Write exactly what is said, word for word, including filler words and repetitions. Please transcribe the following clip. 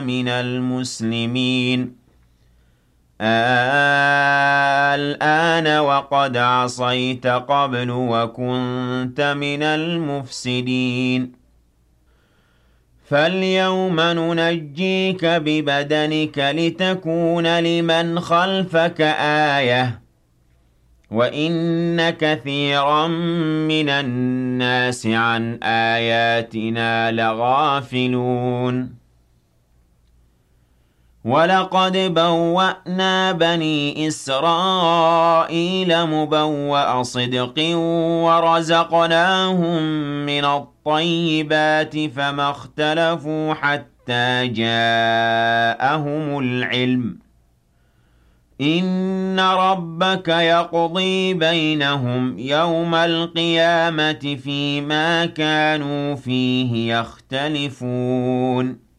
من المسلمين الآن وقد عصيت قبل وكنت من المفسدين فاليوم ننجيك ببدنك لتكون لمن خلفك آية وإن كثيرا من الناس عن آياتنا لغافلون ولقد بوأنا بني إسرائيل مبوأ صدق ورزقناهم من الطيبات فما اختلفوا حتى جاءهم العلم إن ربك يقضي بينهم يوم القيامة فيما كانوا فيه يختلفون